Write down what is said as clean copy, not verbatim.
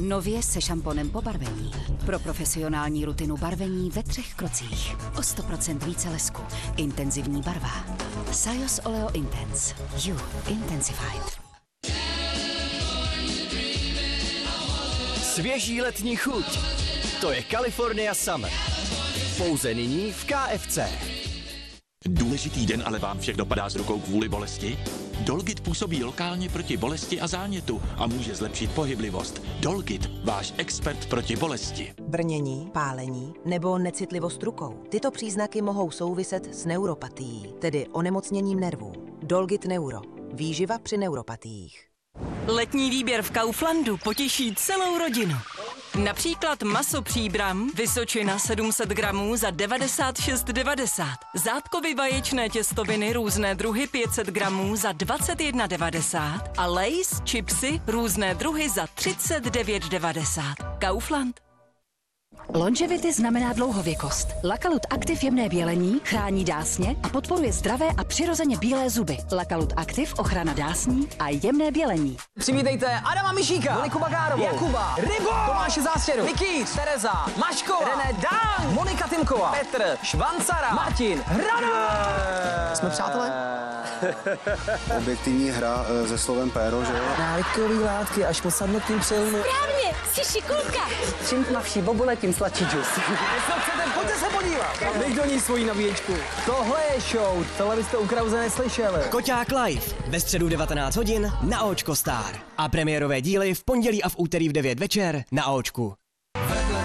Nově se šamponem po barvení. Pro profesionální rutinu barvení ve 3 krocích. O 100% více lesku. Intenzivní barva. Sajos Oleo Intense. You Intensified. Svěží letní chuť. To je California Summer. Pouze nyní v KFC. Důležitý den ale vám všech dopadá z rukou kvůli bolesti? Dolgit působí lokálně proti bolesti a zánětu a může zlepšit pohyblivost. Dolgit, váš expert proti bolesti. Brnění, pálení nebo necitlivost rukou. Tyto příznaky mohou souviset s neuropatií, tedy onemocněním nervů. Dolgit Neuro. Výživa při neuropatiích. Letní výběr v Kauflandu potěší celou rodinu. Například maso Příbram, Vysočina 700 gramů za 96,90. Zátkovy vaječné těstoviny různé druhy 500 gramů za 21,90. A Lay's chipsy různé druhy za 39,90. Kaufland. Longevity znamená dlouhověkost. Lakalut Active jemné bělení chrání dásně a podporuje zdravé a přirozeně bílé zuby. Lakalut Active ochrana dásní a jemné bělení. Přivítejte Adama Mišíka, Moniku Bagárovou, Jakuba, Rybo, Tomáše Zástěru, Vicky, Tereza, Maškova, René Dang, Monika Timková, Petr, Švancara, Martin, Hranů. Jsme přátelé? Objektivní hra se slovem péro, že jo? Návykový látky až po sadnutím přilnu. Správně, jsi šikulka. Čím tmavší bobule, tím sladší džus. Pojďte se podívat. Dej do ní svoji nabíječku. Tohle je show, tohle byste u Krause neslyšeli. Koťák live ve středu 19 hodin na Očko Star. A premiérové díly v pondělí a v úterý v 9 večer na Očku.